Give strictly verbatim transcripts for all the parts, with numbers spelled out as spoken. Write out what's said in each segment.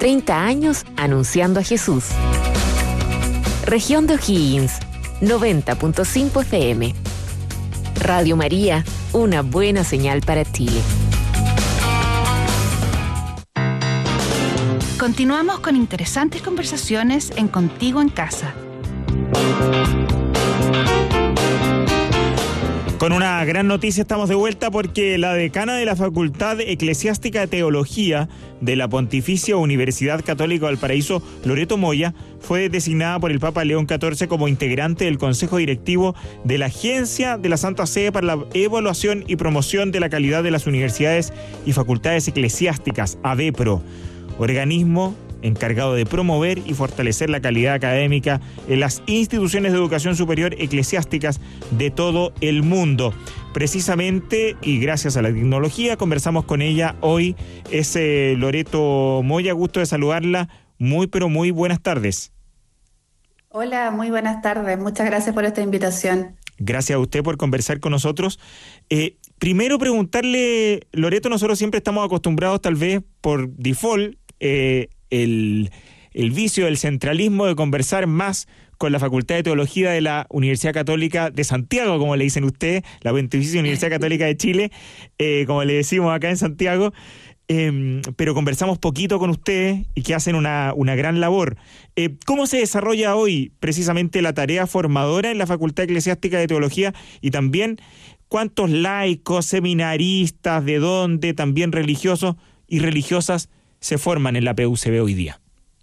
treinta años anunciando a Jesús. Región de O'Higgins, noventa punto cinco F M. Radio María, una buena señal para Chile. Continuamos con interesantes conversaciones en Contigo en Casa. Con una gran noticia estamos de vuelta porque la decana de la Facultad Eclesiástica de Teología de la Pontificia Universidad Católica de Valparaíso, Loreto Moya, fue designada por el Papa León catorce como integrante del Consejo Directivo de la Agencia de la Santa Sede para la Evaluación y Promoción de la Calidad de las Universidades y Facultades Eclesiásticas, ADEPRO, organismo encargado de promover y fortalecer la calidad académica en las instituciones de educación superior eclesiásticas de todo el mundo. Precisamente, y gracias a la tecnología, conversamos con ella hoy. Es eh, Loreto Moya, gusto de saludarla. Muy, pero muy buenas tardes. Hola, muy buenas tardes. Muchas gracias por esta invitación. Gracias a usted por conversar con nosotros. Eh, primero preguntarle, Loreto, nosotros siempre estamos acostumbrados, tal vez por default, eh, El, el vicio del centralismo de conversar más con la Facultad de Teología de la Universidad Católica de Santiago, como le dicen ustedes, la Pontificia Universidad Católica de Chile, eh, como le decimos acá en Santiago, eh, pero conversamos poquito con ustedes y que hacen una, una gran labor. Eh, ¿Cómo se desarrolla hoy precisamente la tarea formadora en la Facultad Eclesiástica de Teología y también cuántos laicos, seminaristas, de dónde, también religiosos y religiosas se forman en la P U C B hoy día?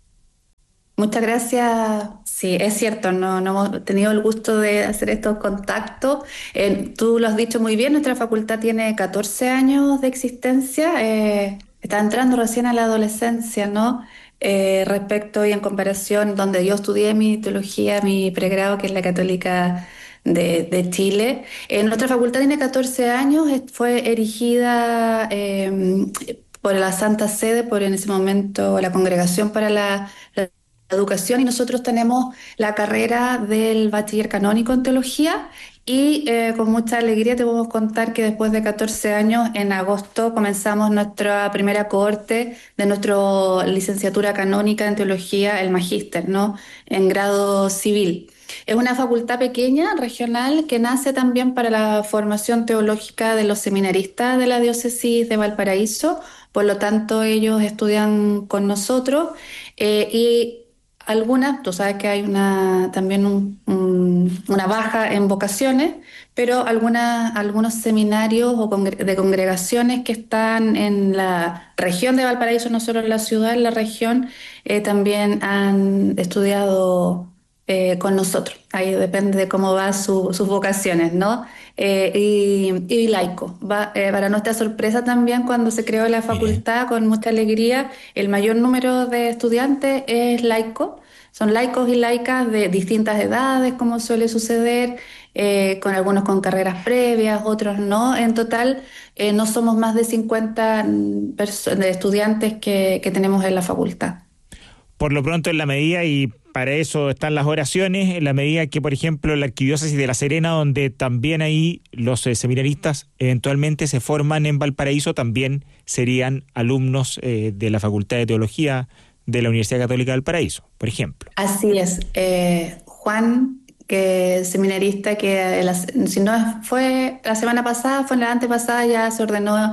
Muchas gracias. Sí, es cierto, no, no hemos tenido el gusto de hacer estos contactos. Eh, tú lo has dicho muy bien, nuestra facultad tiene catorce años de existencia, eh, está entrando recién a la adolescencia, ¿no? Eh, respecto y en comparación, donde yo estudié mi teología, mi pregrado, que es la Católica de, de Chile. Eh, nuestra facultad tiene catorce años, fue erigida Eh, por la Santa Sede, por en ese momento la Congregación para la, la Educación, y nosotros tenemos la carrera del Bachiller Canónico en Teología y eh, con mucha alegría te podemos contar que después de catorce años, en agosto, comenzamos nuestra primera cohorte de nuestra licenciatura canónica en Teología, el Magíster, ¿no? En grado civil. Es una facultad pequeña, regional, que nace también para la formación teológica de los seminaristas de la diócesis de Valparaíso. Por lo tanto, ellos estudian con nosotros eh, y algunas, tú sabes que hay una, también un, un, una baja en vocaciones, pero algunas, algunos seminarios o congre- de congregaciones que están en la región de Valparaíso, no solo en la ciudad, en la región, eh, también han estudiado Eh, con nosotros. Ahí depende de cómo van su, sus vocaciones, ¿no? Eh, y, y laico. Va, eh, para nuestra sorpresa también, cuando se creó la facultad, con mucha alegría, el mayor número de estudiantes es laico. Son laicos y laicas de distintas edades, como suele suceder, eh, con algunos con carreras previas, otros no. En total, eh, no somos más de cincuenta perso- de estudiantes que, que tenemos en la facultad. Por lo pronto, en la medida, y para eso están las oraciones, en la medida que, por ejemplo, la Arquidiócesis de La Serena, donde también ahí los eh, seminaristas eventualmente se forman en Valparaíso, también serían alumnos eh, de la Facultad de Teología de la Universidad Católica de Valparaíso, por ejemplo. Así es. Eh, Juan, que es seminarista, que la, si no fue la semana pasada, fue la antepasada, ya se ordenó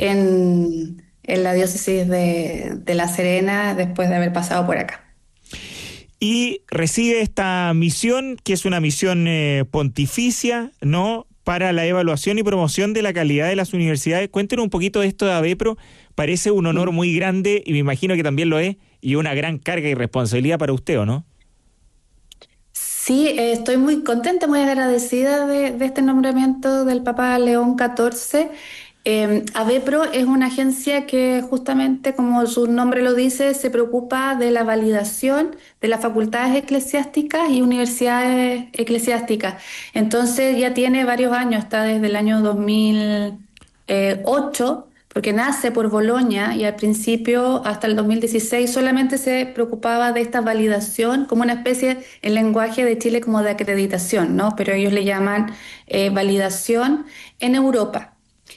en... en la diócesis de, de La Serena, después de haber pasado por acá. Y recibe esta misión, que es una misión eh, pontificia, ¿no?, para la evaluación y promoción de la calidad de las universidades. Cuéntenos un poquito de esto de ADEPRO. Parece un honor muy grande, y me imagino que también lo es, y una gran carga y responsabilidad para usted, ¿o no? Sí, eh, estoy muy contenta, muy agradecida de, de este nombramiento del Papa León catorce. Eh, ADEPRO es una agencia que, justamente como su nombre lo dice, se preocupa de la validación de las facultades eclesiásticas y universidades eclesiásticas. Entonces ya tiene varios años, está desde el año dos mil ocho, porque nace por Bolonia, y al principio, hasta el dos mil dieciséis, solamente se preocupaba de esta validación como una especie, en lenguaje de Chile, como de acreditación, ¿no? Pero ellos le llaman eh, validación en Europa.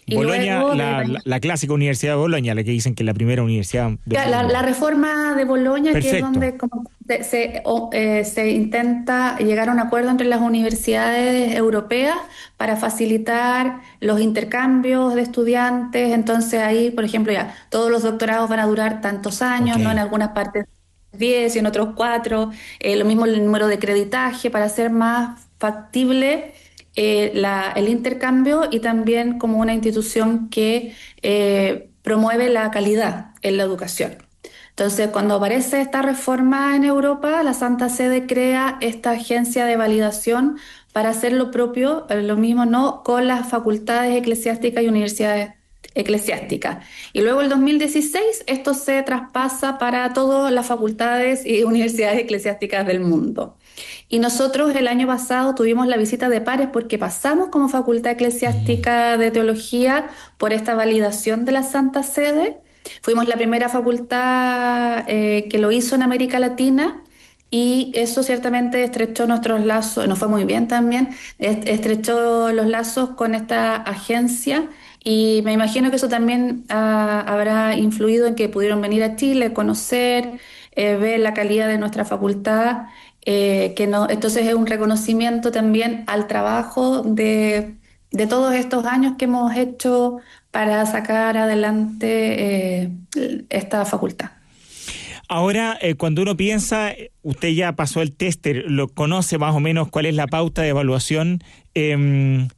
Y Bolonia, luego la, de- la, la clásica Universidad de Bolonia, la que dicen que es la primera universidad del Ya, La, mundo. la reforma de Bolonia, que es Perfecto. donde como se, se, o, eh, se intenta llegar a un acuerdo entre las universidades europeas para facilitar los intercambios de estudiantes. Entonces ahí, por ejemplo, ya todos los doctorados van a durar tantos Ok. años, ¿no? En algunas partes diez y en otros cuatro. Lo mismo el número de creditaje para hacer más factible eh, la- el intercambio y también como una institución que eh, promueve la calidad en la educación. Entonces, cuando aparece esta reforma en Europa, la Santa Sede crea esta agencia de validación para hacer lo propio, eh, lo mismo, ¿no?, con las facultades eclesiásticas y universidades eclesiásticas. Y luego el dos mil dieciséis esto se traspasa para todas las facultades y universidades eclesiásticas del mundo. Y nosotros el año pasado tuvimos la visita de pares porque pasamos como Facultad Eclesiástica de Teología por esta validación de la Santa Sede. Fuimos la primera facultad eh, que lo hizo en América Latina y eso ciertamente estrechó nuestros lazos, nos fue muy bien también, est- estrechó los lazos con esta agencia y me imagino que eso también ah, habrá influido en que pudieron venir a Chile, conocer, eh, ver la calidad de nuestra facultad, eh, que no, entonces es un reconocimiento también al trabajo de, de todos estos años que hemos hecho para sacar adelante eh, esta facultad. Ahora, eh, cuando uno piensa, eh, usted ya pasó el tester, lo conoce más o menos cuál es la pauta de evaluación. Eh,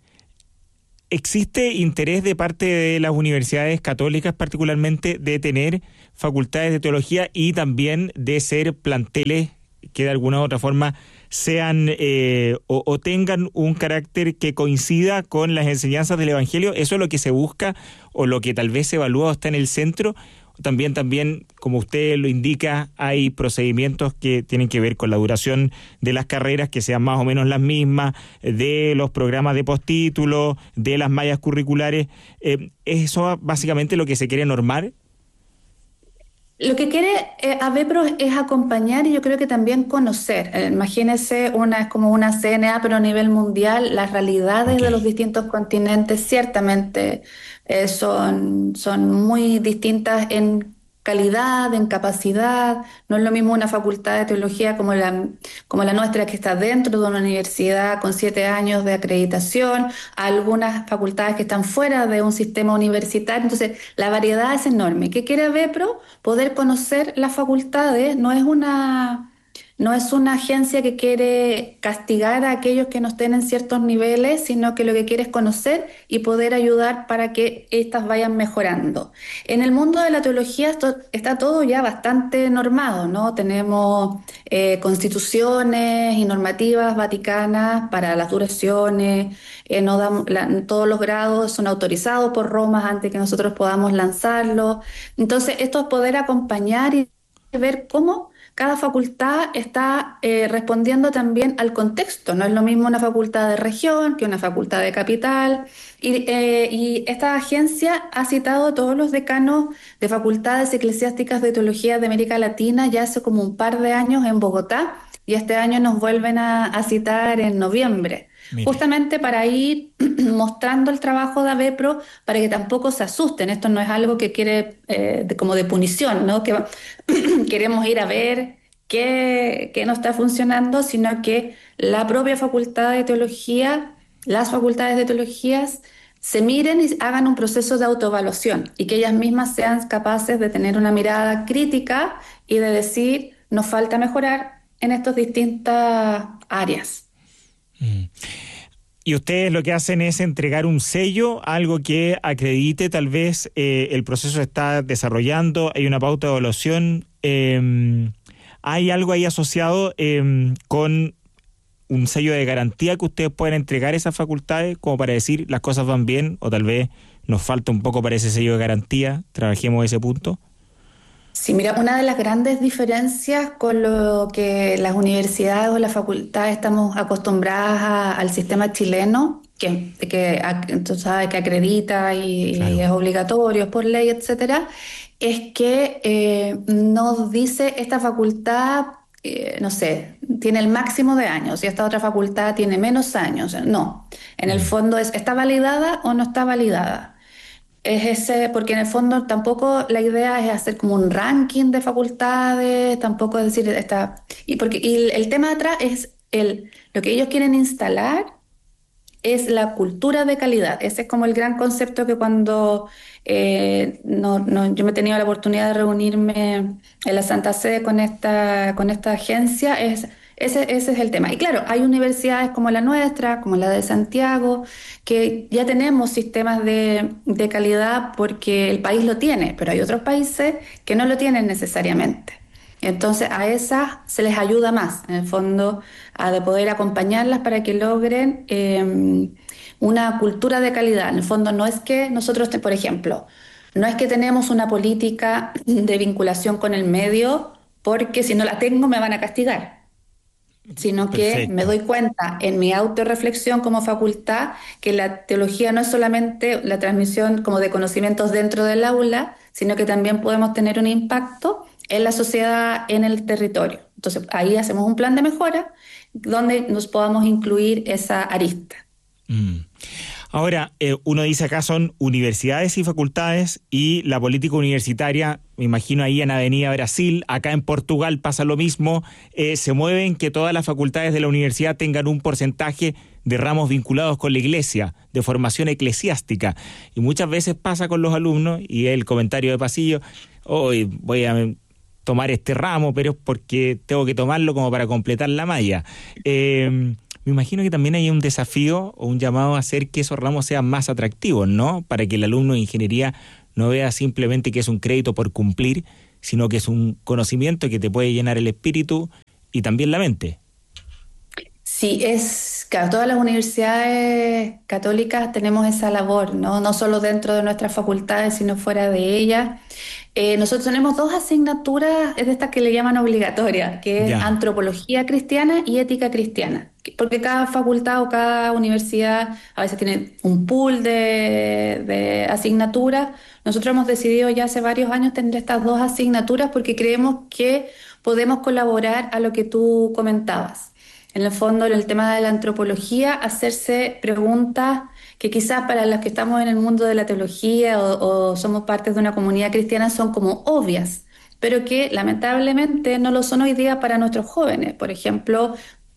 ¿Existe interés de parte de las universidades católicas particularmente de tener facultades de teología y también de ser planteles que de alguna u otra forma sean eh, o, o tengan un carácter que coincida con las enseñanzas del Evangelio? ¿Eso es lo que se busca o lo que tal vez se evalúa o está en el centro? También, también, como usted lo indica, hay procedimientos que tienen que ver con la duración de las carreras, que sean más o menos las mismas, de los programas de postítulo, de las mallas curriculares. Eh, ¿Eso básicamente lo que se quiere normar? Lo que quiere eh, AVEPRO es acompañar y yo creo que también conocer. Eh, imagínese, una es como una C N A, pero a nivel mundial, las realidades Ok. de los distintos continentes ciertamente eh, son, son muy distintas en calidad, en capacidad. No es lo mismo una facultad de teología como la, como la nuestra, que está dentro de una universidad con siete años de acreditación, a algunas facultades que están fuera de un sistema universitario. Entonces, la variedad es enorme. ¿Qué quiere AVEPRO? Poder conocer las facultades. No es una, no es una agencia que quiere castigar a aquellos que no estén en ciertos niveles, sino que lo que quiere es conocer y poder ayudar para que éstas vayan mejorando. En el mundo de la teología esto está todo ya bastante normado, ¿no? Tenemos eh, constituciones y normativas vaticanas para las duraciones, eh, no damos- la- todos los grados son autorizados por Roma antes que nosotros podamos lanzarlo. Entonces, esto es poder acompañar y ver cómo cada facultad está eh, respondiendo también al contexto. No es lo mismo una facultad de región que una facultad de capital. Y, eh, y esta agencia ha citado a todos los decanos de facultades eclesiásticas de teología de América Latina ya hace como un par de años en Bogotá y este año nos vuelven a, a citar en noviembre. Mire. Justamente para ir mostrando el trabajo de AVEPRO, para que tampoco se asusten. Esto no es algo que quiere eh, de- como de punición, ¿no? Que va- queremos ir a ver qué, qué no está funcionando, sino que la propia facultad de teología, las facultades de teologías, se miren y hagan un proceso de autoevaluación y que ellas mismas sean capaces de tener una mirada crítica y de decir, nos falta mejorar en estas distintas áreas. Mm. Y ustedes lo que hacen es entregar un sello, algo que acredite tal vez eh, el proceso se está desarrollando, hay una pauta de evaluación, eh, hay algo ahí asociado eh, con un sello de garantía que ustedes pueden entregar a esas facultades como para decir las cosas van bien o tal vez nos falta un poco para ese sello de garantía, trabajemos ese punto. Sí, mira, una de las grandes diferencias con lo que las universidades o las facultades estamos acostumbradas a- al sistema chileno, que, que ac- tú sabes que acredita y, Claro. y es obligatorio, es por ley, etcétera, es que eh, nos dice esta facultad, eh, no sé, tiene el máximo de años y esta otra facultad tiene menos años. No, en el Mm. fondo es, ¿está validada o no está validada? Es ese, porque en el fondo tampoco la idea es hacer como un ranking de facultades, tampoco es decir, está, y porque y el, el tema de atrás es el, lo que ellos quieren instalar es la cultura de calidad. Ese es como el gran concepto que cuando eh, no, no, yo me he tenido la oportunidad de reunirme en la Santa Sede con esta, con esta agencia, es, ese, ese es el tema. Y claro, hay universidades como la nuestra, como la de Santiago, que ya tenemos sistemas de, de calidad porque el país lo tiene, pero hay otros países que no lo tienen necesariamente. Entonces a esas se les ayuda más, en el fondo, a de poder acompañarlas para que logren eh, una cultura de calidad. En el fondo no es que nosotros, te- por ejemplo, no es que tenemos una política de vinculación con el medio porque si no la tengo me van a castigar, sino que me Perfecto. doy cuenta en mi autorreflexión como facultad que la teología no es solamente la transmisión como de conocimientos dentro del aula, sino que también podemos tener un impacto en la sociedad, en el territorio. Entonces ahí hacemos un plan de mejora donde nos podamos incluir esa arista. Mm. Ahora, eh, uno dice acá son universidades y facultades y la política universitaria, me imagino ahí en Avenida Brasil, acá en Portugal pasa lo mismo, eh, se mueven que todas las facultades de la universidad tengan un porcentaje de ramos vinculados con la iglesia, de formación eclesiástica. Y muchas veces pasa con los alumnos, y el comentario de pasillo, hoy voy a tomar este ramo, pero es porque tengo que tomarlo como para completar la malla. Eh, Me imagino que también hay un desafío o un llamado a hacer que esos ramos sean más atractivos, ¿no? Para que el alumno de ingeniería no vea simplemente que es un crédito por cumplir, sino que es un conocimiento que te puede llenar el espíritu y también la mente. Sí, es, claro, todas las universidades católicas tenemos esa labor, ¿no? No solo dentro de nuestras facultades, sino fuera de ellas. Eh, nosotros tenemos dos asignaturas, es de estas que le llaman obligatorias, que es Ya. antropología cristiana y ética cristiana, Que- porque cada facultad o cada universidad a veces tiene un pool de, de asignaturas. Nosotros hemos decidido ya hace varios años tener estas dos asignaturas porque creemos que podemos colaborar a lo que tú comentabas. En el fondo, en el tema de la antropología, hacerse preguntas que quizás para los que estamos en el mundo de la teología o, o somos parte de una comunidad cristiana son como obvias, pero que lamentablemente no lo son hoy día para nuestros jóvenes. Por ejemplo,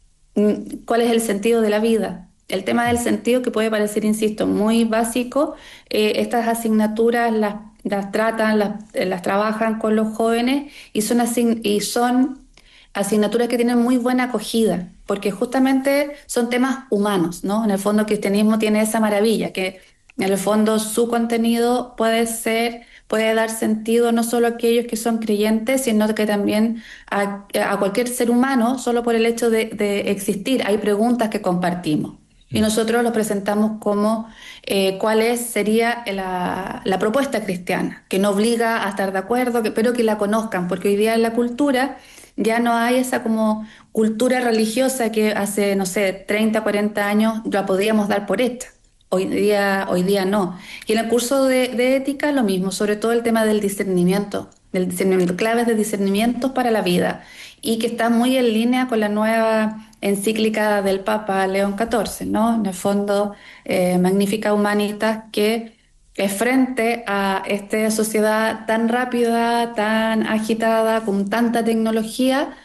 mm, ¿cuál es el sentido de la vida? El tema del sentido que puede parecer, insisto, muy básico, eh, estas asignaturas las, las tratan, las, eh, las trabajan con los jóvenes y son, asign- y son asignaturas que tienen muy buena acogida, porque justamente son temas humanos, ¿no? En el fondo el cristianismo tiene esa maravilla, que en el fondo su contenido puede ser, puede dar sentido no solo a aquellos que son creyentes, sino que también a, a cualquier ser humano, solo por el hecho de, de existir. Hay preguntas que compartimos. Y nosotros lo presentamos como eh, cuál es, sería la, la propuesta cristiana, que no obliga a estar de acuerdo, que, pero que la conozcan, porque hoy día en la cultura ya no hay esa como cultura religiosa que hace, no sé, treinta, cuarenta años la podíamos dar por hecha. Hoy día, hoy día no. Y en el curso de, de ética lo mismo, sobre todo el tema del discernimiento, del discernimiento, claves de discernimientos para la vida, y que está muy en línea con la nueva encíclica del Papa León catorce, ¿no? En el fondo, eh, Magnificat Humanitas, que es frente a esta sociedad tan rápida, tan agitada, con tanta tecnología,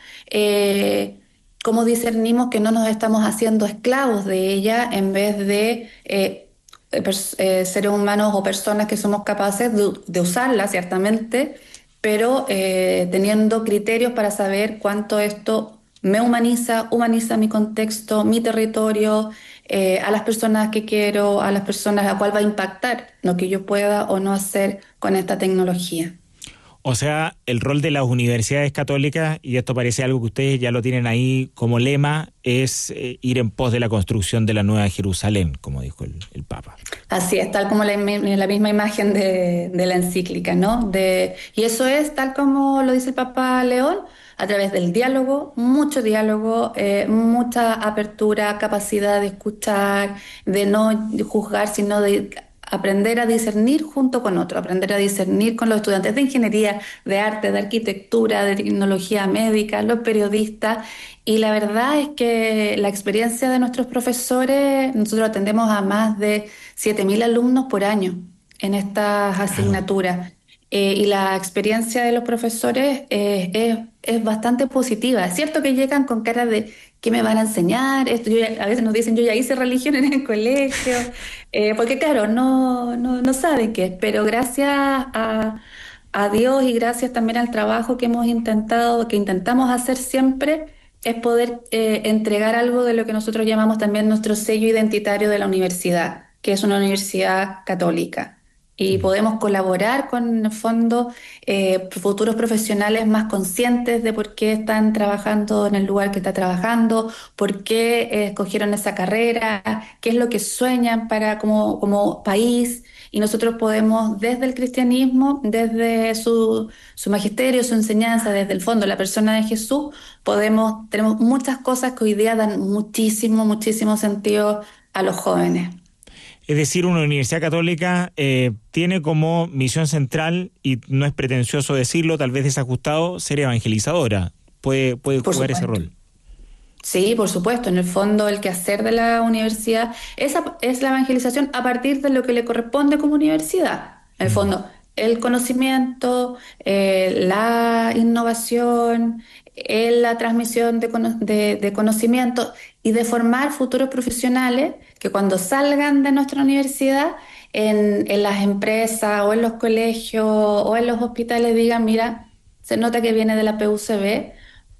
eh, cómo discernimos que no nos estamos haciendo esclavos de ella en vez de eh, pers- eh, seres humanos o personas que somos capaces de, de usarla, ciertamente, pero eh, teniendo criterios para saber cuánto esto me humaniza, humaniza mi contexto, mi territorio, eh, a las personas que quiero, a las personas a cuál va a impactar lo que yo pueda o no hacer con esta tecnología. O sea, el rol de las universidades católicas, y esto parece algo que ustedes ya lo tienen ahí como lema, es eh, ir en pos de la construcción de la Nueva Jerusalén, como dijo el, el Papa. Así es, tal como la, imi- la misma imagen de, de la encíclica, ¿no? De, y eso es tal como lo dice el Papa León, a través del diálogo, mucho diálogo, eh, mucha apertura, capacidad de escuchar, de no juzgar, sino de aprender a discernir junto con otros, aprender a discernir con los estudiantes de ingeniería, de arte, de arquitectura, de tecnología médica, los periodistas. Y la verdad es que la experiencia de nuestros profesores, nosotros atendemos a más de siete mil alumnos por año. en estas asignaturas. Eh, y la experiencia de los profesores eh, es, es bastante positiva. Es cierto que llegan con cara de ¿qué me van a enseñar? Esto, yo ya- a veces nos dicen, yo ya hice religión en el colegio, eh, porque claro, no, no, no saben qué es, pero gracias a, a Dios y gracias también al trabajo que hemos intentado, que intentamos hacer siempre, es poder eh, entregar algo de lo que nosotros llamamos también nuestro sello identitario de la universidad, que es una universidad católica. Y podemos colaborar con, en el fondo, eh, futuros profesionales más conscientes de por qué están trabajando en el lugar que está trabajando, por qué eh, escogieron esa carrera, qué es lo que sueñan para como, como país. Y nosotros podemos, desde el cristianismo, desde su, su magisterio, su enseñanza, desde el fondo, la persona de Jesús, podemos, tenemos muchas cosas que hoy día dan muchísimo, muchísimo sentido a los jóvenes. Es decir, una universidad católica eh, tiene como misión central, y no es pretencioso decirlo, tal vez desajustado, ser evangelizadora. Puede, puede Por jugar ese supuesto. rol. Sí, por supuesto. En el fondo, el quehacer de la universidad es, a- es la evangelización a partir de lo que le corresponde como universidad. En el Mm. fondo, el conocimiento, eh, la innovación, eh, la transmisión de, cono- de- de conocimiento y de formar futuros profesionales que cuando salgan de nuestra universidad, en, en las empresas o en los colegios o en los hospitales digan, mira, se nota que viene de la P U C B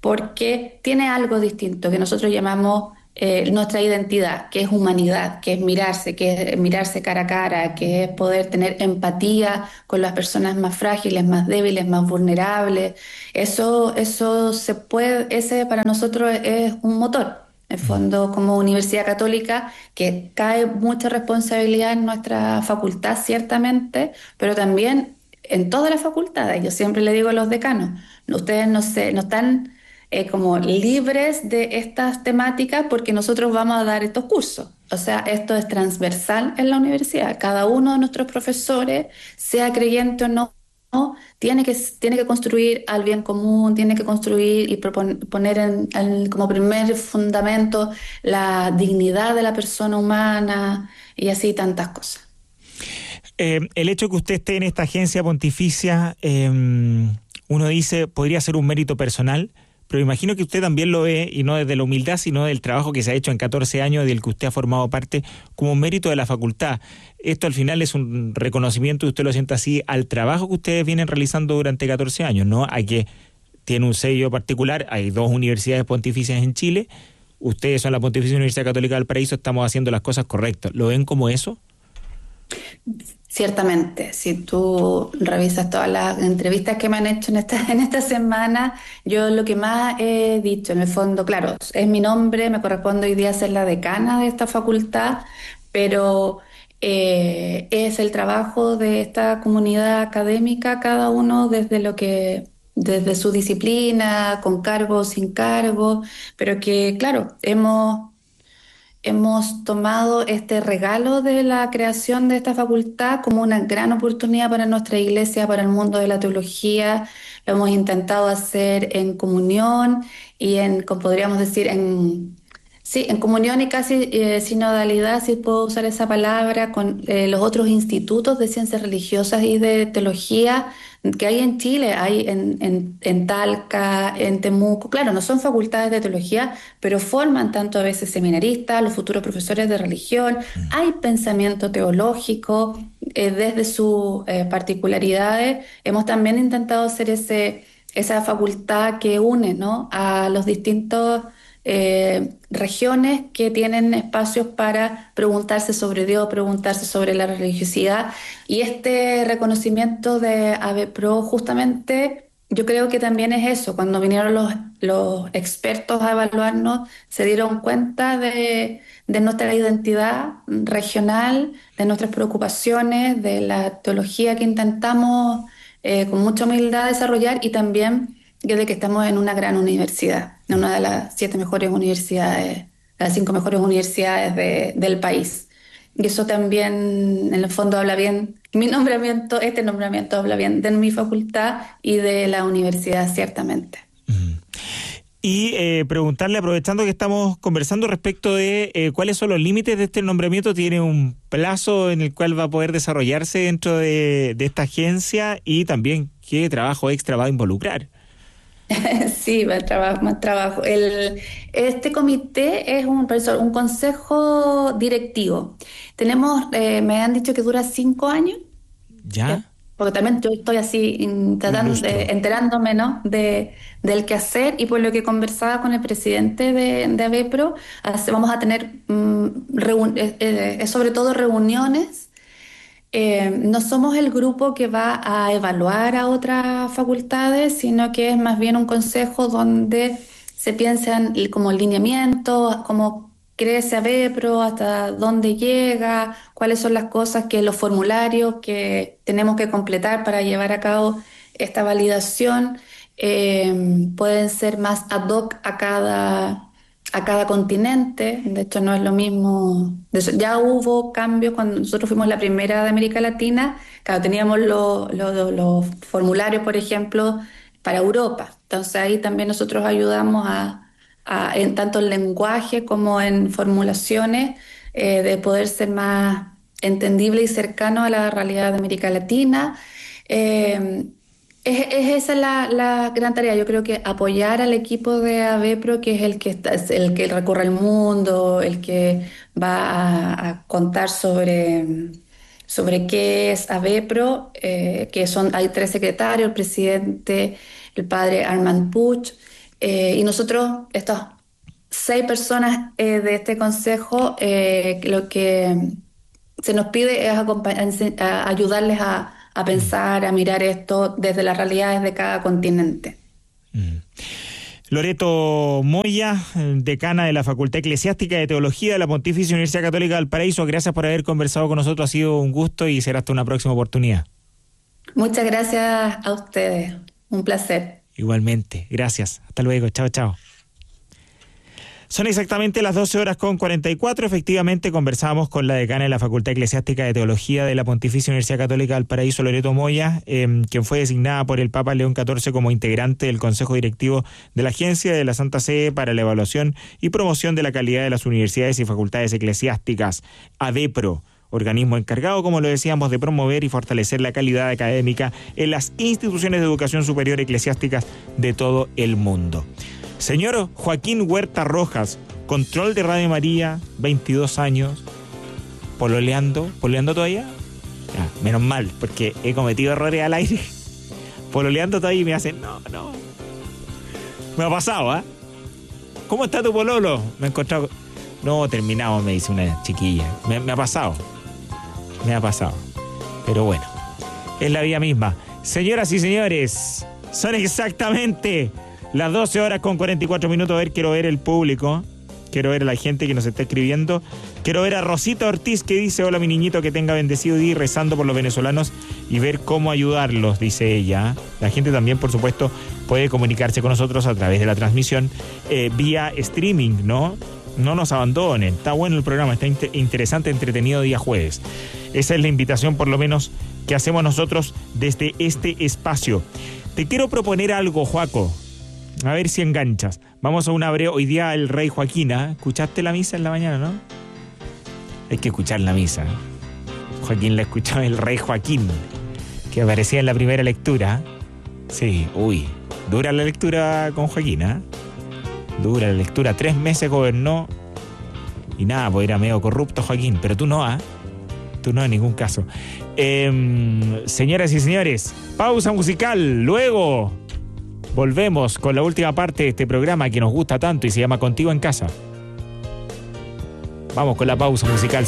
porque tiene algo distinto que nosotros llamamos eh, nuestra identidad, que es humanidad, que es mirarse, que es mirarse cara a cara, que es poder tener empatía con las personas más frágiles, más débiles, más vulnerables. Eso, eso se puede, ese para nosotros es un motor. En el fondo, como Universidad Católica, que cae mucha responsabilidad en nuestra facultad, ciertamente, pero también en todas las facultades. Yo siempre le digo a los decanos, ustedes no, se, no están eh, como libres de estas temáticas porque nosotros vamos a dar estos cursos. O sea, esto es transversal en la universidad. Cada uno de nuestros profesores, sea creyente o no, tiene que, tiene que construir al bien común, tiene que construir y propon- poner en, en- como primer fundamento la dignidad de la persona humana y así tantas cosas. Eh, el hecho que usted esté en esta agencia pontificia, eh, uno dice, podría ser un mérito personal, pero imagino que usted también lo ve, y no desde la humildad, sino del trabajo que se ha hecho en catorce años, del que usted ha formado parte, como un mérito de la facultad. Esto al final es un reconocimiento, y usted lo siente así, al trabajo que ustedes vienen realizando durante catorce años, ¿no? Hay que tiene un sello particular, hay dos universidades pontificias en Chile, ustedes son la Pontificia Universidad Católica del Paraíso, estamos haciendo las cosas correctas. ¿Lo ven como eso? Ciertamente, si tú revisas todas las entrevistas que me han hecho en esta, en esta semana, yo lo que más he dicho, en el fondo, claro, es mi nombre, me corresponde hoy día ser la decana de esta facultad, pero eh, es el trabajo de esta comunidad académica, cada uno desde lo que, desde su disciplina, con cargo, sin cargo, pero que, claro, hemos Hemos tomado este regalo de la creación de esta facultad como una gran oportunidad para nuestra iglesia, para el mundo de la teología. Lo hemos intentado hacer en comunión y en, como podríamos decir, en, sí, en comunión y casi eh, sinodalidad, si puedo usar esa palabra, con eh, los otros institutos de ciencias religiosas y de teología que hay en Chile, hay en, en, en Talca, en Temuco. Claro, no son facultades de teología, pero forman tanto a veces seminaristas, los futuros profesores de religión. Hay pensamiento teológico eh, desde sus eh, particularidades. Hemos también intentado hacer ese, esa facultad que une, ¿no?, a los distintos eh, regiones que tienen espacios para preguntarse sobre Dios, preguntarse sobre la religiosidad. Y este reconocimiento de AVEPRO justamente yo creo que también es eso, cuando vinieron los, los expertos a evaluarnos, se dieron cuenta de, de nuestra identidad regional, de nuestras preocupaciones, de la teología que intentamos eh, con mucha humildad desarrollar y también de que estamos en una gran universidad, en una de las siete mejores universidades, las cinco mejores universidades de, del país. Y eso también, en el fondo, habla bien, mi nombramiento, este nombramiento habla bien de mi facultad y de la universidad, ciertamente. Mm. y eh, preguntarle, aprovechando que estamos conversando respecto de eh, cuáles son los límites de este nombramiento. ¿Tiene un plazo en el cual va a poder desarrollarse dentro de, de esta agencia? Y también, ¿qué trabajo extra va a involucrar? Sí, más trabajo, más trabajo. El, este comité es un, un consejo directivo. Tenemos, eh, me han dicho que dura cinco años. ¿Ya? Porque también yo estoy así tratando, de, enterándome, ¿no? de, del quehacer, y por lo que conversaba con el presidente de, de AVEPRO, hace, vamos a tener mm, reun, eh, eh, sobre todo reuniones. Eh, no somos el grupo que va a evaluar a otras facultades, sino que es más bien un consejo donde se piensan como lineamientos, cómo crece AVEPRO, hasta dónde llega, cuáles son las cosas, que los formularios que tenemos que completar para llevar a cabo esta validación eh, pueden ser más ad hoc a cada a cada continente. De hecho, no es lo mismo. Ya hubo cambios cuando nosotros fuimos la primera de América Latina. Claro, teníamos los, los, los formularios, por ejemplo, para Europa. Entonces ahí también nosotros ayudamos a, a en tanto en lenguaje como en formulaciones, eh, de poder ser más entendible y cercano a la realidad de América Latina. Eh, Es, es esa la, la gran tarea. Yo creo que apoyar al equipo de AVEPRO, que es el que está, es el que recorre el mundo, el que va a, a contar sobre, sobre qué es AVEPRO, eh, que son, hay tres secretarios, el presidente, el padre Armand Puig, eh, y nosotros, estas seis personas eh, de este consejo, eh, lo que se nos pide es acompañ- a ayudarles a a pensar, a mirar esto desde las realidades de cada continente. Mm. Loreto Moya, decana de la Facultad Eclesiástica de Teología de la Pontificia Universidad Católica de Valparaíso, gracias por haber conversado con nosotros, ha sido un gusto y será hasta una próxima oportunidad. Muchas gracias a ustedes, un placer. Igualmente, gracias, hasta luego, chao, chao. Son exactamente las doce horas con cuarenta y cuatro. Efectivamente, conversamos con la decana de la Facultad Eclesiástica de Teología de la Pontificia Universidad Católica de Valparaíso, Loreto Moya, eh, quien fue designada por el Papa León catorce como integrante del Consejo Directivo de la Agencia de la Santa Sede para la Evaluación y Promoción de la Calidad de las Universidades y Facultades Eclesiásticas, AVEPRO, organismo encargado, como lo decíamos, de promover y fortalecer la calidad académica en las instituciones de educación superior eclesiásticas de todo el mundo. Señor Joaquín Huerta Rojas, control de Radio María, veintidós años, pololeando, ¿pololeando todavía? Ya, menos mal, porque he cometido errores al aire. Pololeando todavía y me hacen, no, no. Me ha pasado, ¿ah? ¿eh? ¿Cómo está tu pololo? Me he encontrado... No, terminamos, me dice una chiquilla. Me, me ha pasado. Me ha pasado. Pero bueno, es la vida misma. Señoras y señores, son exactamente las doce horas con cuarenta y cuatro minutos. A ver, quiero ver el público. Quiero ver a la gente que nos está escribiendo. Quiero ver a Rosita Ortiz, que dice: hola mi niñito, que tenga bendecido día, rezando por los venezolanos y ver cómo ayudarlos, dice ella. La gente también, por supuesto, puede comunicarse con nosotros a través de la transmisión eh, vía streaming, ¿no? No nos abandonen. Está bueno el programa, está inter- interesante, entretenido día jueves. Esa es la invitación, por lo menos, que hacemos nosotros desde este espacio. Te quiero proponer algo, Joaco. A ver si enganchas. Vamos a una breve... Hoy día el rey Joaquín, ¿eh? ¿Escuchaste la misa en la mañana, no? Hay que escuchar la misa. Joaquín la escuchó, el rey Joaquín, que aparecía en la primera lectura. Sí, uy, dura la lectura con Joaquín, ¿eh? Dura la lectura. Tres meses gobernó y nada, pues era medio corrupto Joaquín. Pero tú no, ¿ah? ¿eh? Tú no en ningún caso. Eh, señoras y señores, pausa musical. Luego volvemos con la última parte de este programa que nos gusta tanto y se llama Contigo en Casa. Vamos con la pausa musical.